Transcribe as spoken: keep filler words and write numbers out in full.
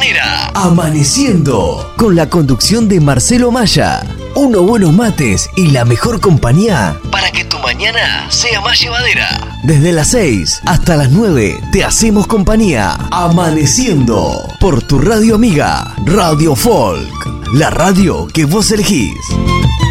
manera. Amaneciendo, con la conducción de Marcelo Maya. Unos buenos mates y la mejor compañía para que tu mañana sea más llevadera. Desde las seis hasta las nueve te hacemos compañía. Amaneciendo, por tu radio amiga, Radio Folk. La radio que vos elegís.